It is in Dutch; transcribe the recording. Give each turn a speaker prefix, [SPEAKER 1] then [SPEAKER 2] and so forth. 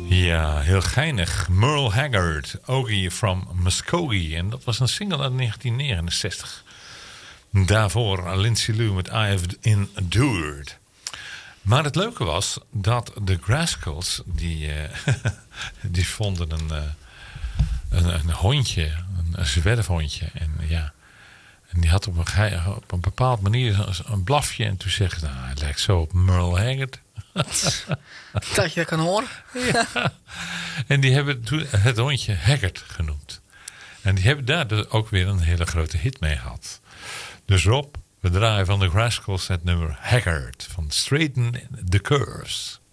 [SPEAKER 1] Ja, heel geinig. Merle Haggard, Ogie from Muskogee. En dat was een single uit 1969. Daarvoor Lindsay Lou met I Have Endured. Maar het leuke was dat de Grascals, die vonden een hondje, een zwerfhondje. En die had op een bepaalde manier een blafje. En toen zeggen ze, nou, het lijkt zo op Merle Haggard.
[SPEAKER 2] Dat je dat kan horen.
[SPEAKER 1] Ja. En die hebben toen het hondje Haggard genoemd. En die hebben daar dus ook weer een hele grote hit mee gehad. Dus Rob, we draaien van de Grascals het nummer Haggard van Straighten the Curves.